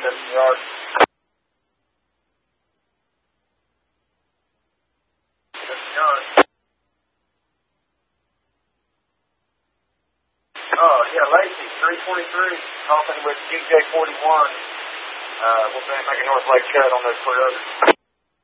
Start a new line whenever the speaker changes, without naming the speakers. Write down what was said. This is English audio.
processing yard. Oh, yeah, Lacey, 323, talking with DJ41. We'll be making North Lake Cut on those Toyotas.